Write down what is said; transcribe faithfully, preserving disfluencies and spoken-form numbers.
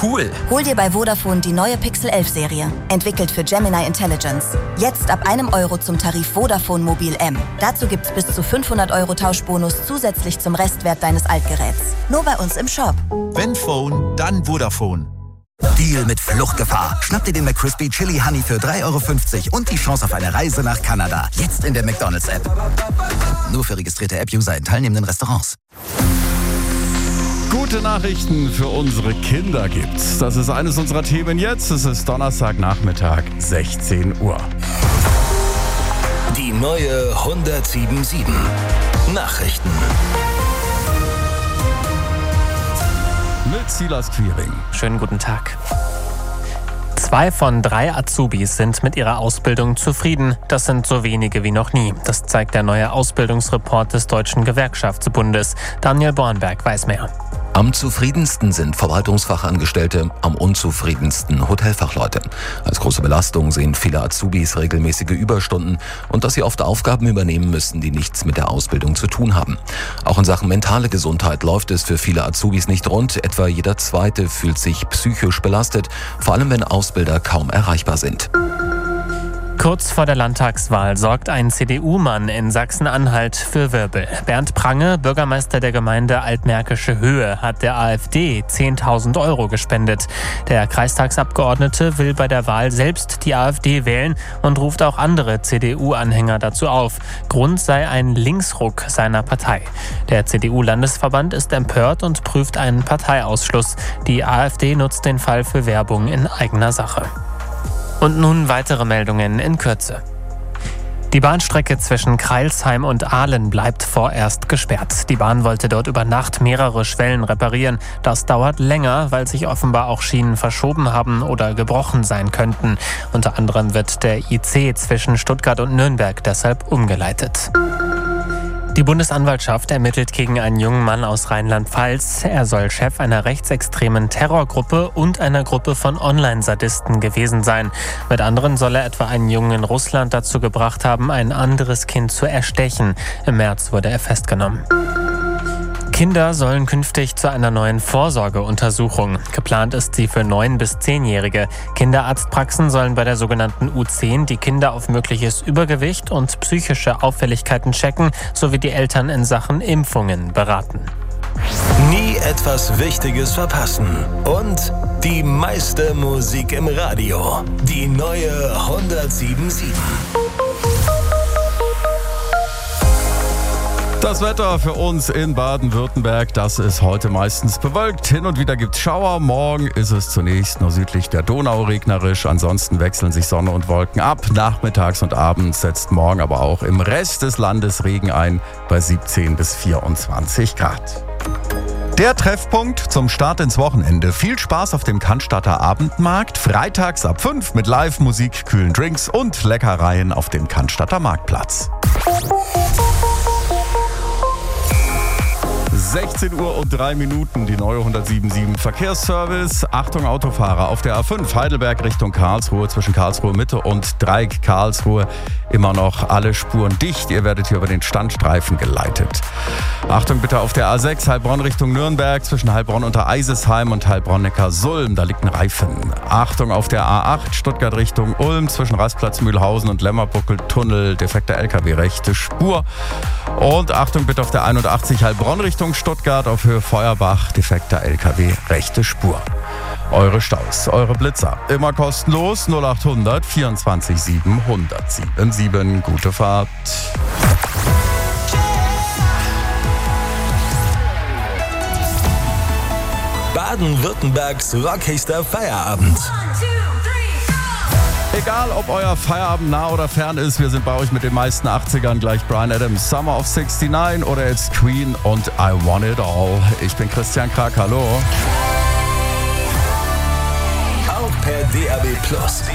cool. Hol dir bei Vodafone die neue Pixel elf Serie. Entwickelt für Gemini Intelligence. Jetzt ab einem Euro zum Tarif Vodafone Mobil M. Dazu gibt's bis zu fünfhundert Euro Tauschbonus zusätzlich zum Restwert deines Altgeräts. Nur bei uns im Shop. Wenn Phone, dann Vodafone. Deal mit Fluchtgefahr. Schnapp dir den McCrispy Chili Honey für drei Euro fünfzig und die Chance auf eine Reise nach Kanada. Jetzt in der McDonald's-App. Nur für registrierte App-User in teilnehmenden Restaurants. Gute Nachrichten für unsere Kinder gibt's. Das ist eines unserer Themen jetzt. Es ist Donnerstagnachmittag, sechzehn Uhr. Die neue hundertsieben sieben Nachrichten. Mit Silas Quiring. Schönen guten Tag. Zwei von drei Azubis sind mit ihrer Ausbildung zufrieden. Das sind so wenige wie noch nie. Das zeigt der neue Ausbildungsreport des Deutschen Gewerkschaftsbundes. Daniel Bornberg weiß mehr. Am zufriedensten sind Verwaltungsfachangestellte, am unzufriedensten Hotelfachleute. Als große Belastung sehen viele Azubis regelmäßige Überstunden und dass sie oft Aufgaben übernehmen müssen, die nichts mit der Ausbildung zu tun haben. Auch in Sachen mentale Gesundheit läuft es für viele Azubis nicht rund. Etwa jeder Zweite fühlt sich psychisch belastet, vor allem wenn Ausbilder kaum erreichbar sind. Kurz vor der Landtagswahl sorgt ein C D U-Mann in Sachsen-Anhalt für Wirbel. Bernd Prange, Bürgermeister der Gemeinde Altmärkische Höhe, hat der AfD zehntausend Euro gespendet. Der Kreistagsabgeordnete will bei der Wahl selbst die AfD wählen und ruft auch andere C D U-Anhänger dazu auf. Grund sei ein Linksruck seiner Partei. Der C D U-Landesverband ist empört und prüft einen Parteiausschluss. Die AfD nutzt den Fall für Werbung in eigener Sache. Und nun weitere Meldungen in Kürze. Die Bahnstrecke zwischen Crailsheim und Aalen bleibt vorerst gesperrt. Die Bahn wollte dort über Nacht mehrere Schwellen reparieren. Das dauert länger, weil sich offenbar auch Schienen verschoben haben oder gebrochen sein könnten. Unter anderem wird der I C zwischen Stuttgart und Nürnberg deshalb umgeleitet. Die Bundesanwaltschaft ermittelt gegen einen jungen Mann aus Rheinland-Pfalz. Er soll Chef einer rechtsextremen Terrorgruppe und einer Gruppe von Online-Sadisten gewesen sein. Mit anderen soll er etwa einen Jungen in Russland dazu gebracht haben, ein anderes Kind zu erstechen. Im März wurde er festgenommen. Kinder sollen künftig zu einer neuen Vorsorgeuntersuchung. Geplant ist sie für neun- bis zehnjährige. Kinderarztpraxen sollen bei der sogenannten U zehn die Kinder auf mögliches Übergewicht und psychische Auffälligkeiten checken, sowie die Eltern in Sachen Impfungen beraten. Nie etwas Wichtiges verpassen. Und die meiste Musik im Radio. Die neue hundertsieben sieben. Das Wetter für uns in Baden-Württemberg, das ist heute meistens bewölkt. Hin und wieder gibt es Schauer. Morgen ist es zunächst nur südlich der Donau regnerisch. Ansonsten wechseln sich Sonne und Wolken ab. Nachmittags und abends setzt morgen aber auch im Rest des Landes Regen ein bei siebzehn bis vierundzwanzig Grad. Der Treffpunkt zum Start ins Wochenende. Viel Spaß auf dem Cannstatter Abendmarkt. Freitags ab fünf mit Live-Musik, kühlen Drinks und Leckereien auf dem Cannstatter Marktplatz. sechzehn Uhr und drei Minuten, die neue hundertsieben Verkehrsservice. Achtung Autofahrer, auf der A fünf Heidelberg Richtung Karlsruhe, zwischen Karlsruhe Mitte und Dreieck Karlsruhe immer noch alle Spuren dicht. Ihr werdet hier über den Standstreifen geleitet. Achtung bitte auf der A sechs Heilbronn Richtung Nürnberg, zwischen Heilbronn unter Eisesheim und Heilbronn-Neckarsulm, da liegt ein Reifen. Achtung auf der A acht Stuttgart Richtung Ulm, zwischen Rastplatz Mühlhausen und Lemmerbuckel-Tunnel, defekter L K W rechte Spur. Und Achtung bitte auf der einundachtzig Heilbronn Richtung Stuttgart auf Höhe Feuerbach, defekter L K W, rechte Spur. Eure Staus, eure Blitzer, immer kostenlos, null achthundert vierundzwanzig sieben hundertsieben. Gute Fahrt. Baden-Württembergs rockigster Feierabend. Egal, ob euer Feierabend nah oder fern ist, wir sind bei euch mit den meisten achtzigern. Gleich Bryan Adams, Summer of neunundsechzig oder jetzt Queen und I Want It All. Ich bin Christian Krag, hallo. Auch per D A B Plus.